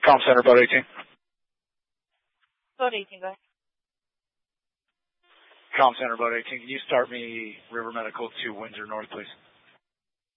Comm Center, Boat 18. Boat 18, go ahead. Comm Center, Boat 18. Can you start me River Medical to Windsor North, please?